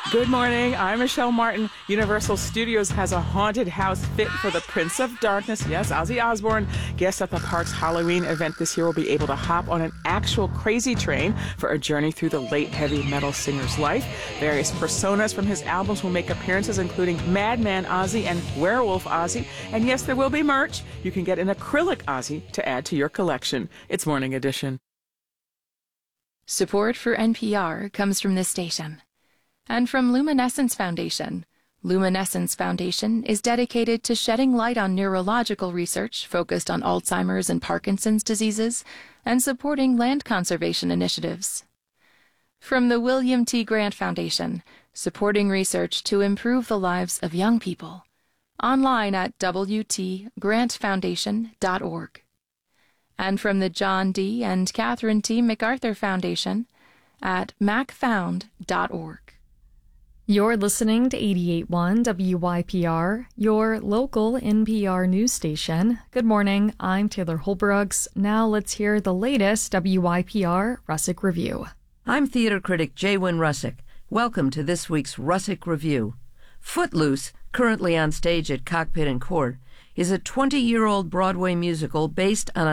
Good morning. I'm Michelle Martin. Universal Studios has a haunted house fit for the Prince of Darkness. Yes, Ozzy Osbourne. Guests at the park's Halloween event this year will be able to hop on an actual crazy train for a journey through the late heavy metal singer's life. Various personas from his albums will make appearances, including Madman Ozzy and Werewolf Ozzy. And yes, there will be merch. You can get an acrylic Ozzy to add to your collection. It's Morning Edition. Support for NPR comes from this station and from Luminescence Foundation. Luminescence Foundation is dedicated to shedding light on neurological research focused on Alzheimer's and Parkinson's diseases and supporting land conservation initiatives. From the William T. Grant Foundation, supporting research to improve the lives of young people. Online at wtgrantfoundation.org. And from the John D. and Catherine T. MacArthur Foundation at macfound.org. You're listening to 88.1 WYPR, your local NPR news station. Good morning, I'm Taylor Holbrooks. Now let's hear the latest WYPR Russick Review. I'm theater critic Jaywin Russick. Welcome to this week's Russick Review. Footloose, currently on stage at Cockpit and Court, is a 20-year-old Broadway musical based on a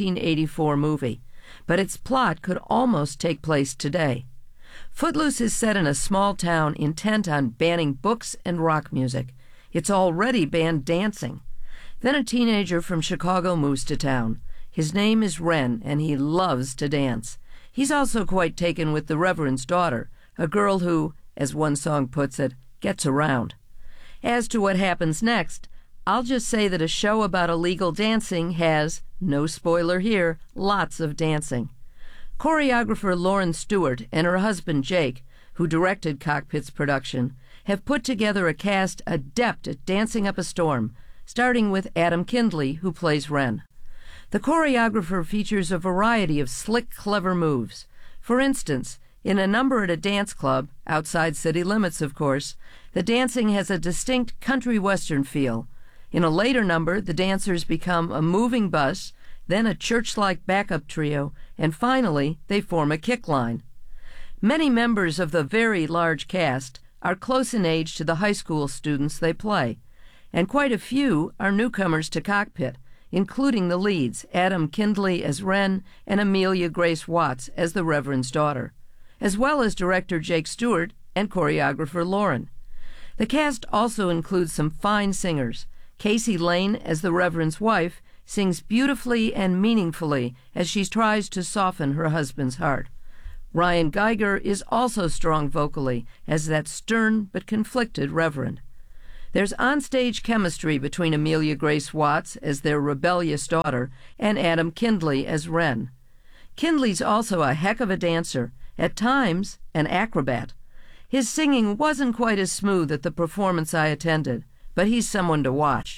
1984 movie, but its plot could almost take place today. Footloose is set in a small town intent on banning books and rock music. It's already banned dancing. Then a teenager from Chicago moves to town. His name is Ren, and he loves to dance. He's also quite taken with the Reverend's daughter, a girl who, as one song puts it, gets around. As to what happens next, I'll just say that a show about illegal dancing has, no spoiler here, lots of dancing. Choreographer Lauren Stewart and her husband Jake, who directed Cockpit's production, have put together a cast adept at dancing up a storm, starting with Adam Kindley, who plays Ren. The choreographer features a variety of slick, clever moves. For instance, in a number at a dance club, outside city limits of course, the dancing has a distinct country western feel. In a later number, the dancers become a moving bus, then a church-like backup trio, and finally, they form a kick line. Many members of the very large cast are close in age to the high school students they play, and quite a few are newcomers to Cockpit, including the leads, Adam Kindley as Ren and Amelia Grace Watts as the Reverend's daughter, as well as director Jake Stewart and choreographer Lauren. The cast also includes some fine singers. Casey Lane as the Reverend's wife sings beautifully and meaningfully as she tries to soften her husband's heart. Ryan Geiger is also strong vocally as that stern but conflicted Reverend. There's onstage chemistry between Amelia Grace Watts as their rebellious daughter and Adam Kindley as Ren. Kindley's also a heck of a dancer, at times an acrobat. His singing wasn't quite as smooth at the performance I attended, but he's someone to watch.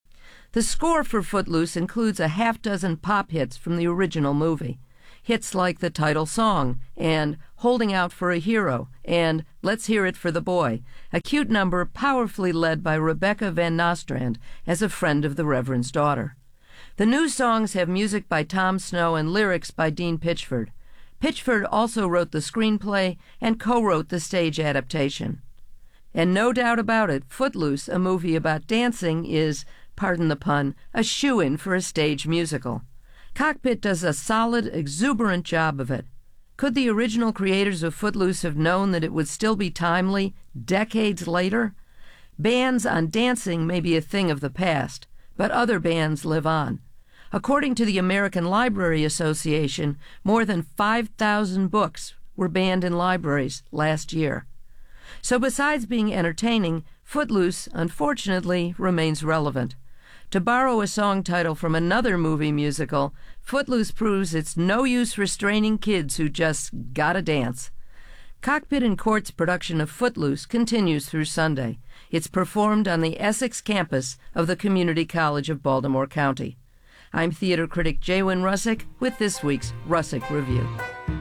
The score for Footloose includes a half-dozen pop hits from the original movie. Hits like the title song, and Holding Out for a Hero, and Let's Hear It for the Boy, a cute number powerfully led by Rebecca Van Nostrand as a friend of the Reverend's daughter. The new songs have music by Tom Snow and lyrics by Dean Pitchford. Pitchford also wrote the screenplay and co-wrote the stage adaptation. And no doubt about it, Footloose, a movie about dancing, is, pardon the pun, a shoo-in for a stage musical. Cockpit does a solid, exuberant job of it. Could the original creators of Footloose have known that it would still be timely decades later? Bans on dancing may be a thing of the past, but other bans live on. According to the American Library Association, more than 5,000 books were banned in libraries last year. So besides being entertaining, Footloose, unfortunately, remains relevant. To borrow a song title from another movie musical, Footloose proves it's no use restraining kids who just gotta dance. Cockpit and Court's production of Footloose continues through Sunday. It's performed on the Essex campus of the Community College of Baltimore County. I'm theater critic Jaywin Russick with this week's Russick Review.